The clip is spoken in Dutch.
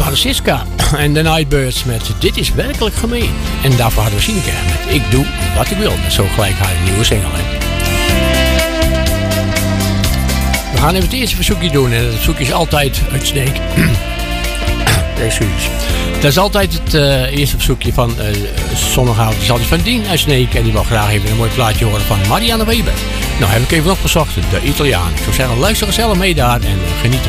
hadden Siska en de Nightbirds met Dit is werkelijk gemeen. En daarvoor hadden we Sineke met Ik doe wat ik wil. Dat is zo gelijk haar nieuwe single. Hè. We gaan even het eerste verzoekje doen. En dat verzoekje is altijd uit Sneek. Excuses. Dat is altijd het eerste verzoekje van zondagavond. Dat is altijd van Dien uit Sneek. En die wil graag even een mooi plaatje horen van Marianne Weber. Nou heb ik even opgezocht. De Italiaan. Ik zou zeggen, luister gezellig mee daar en geniet ervan.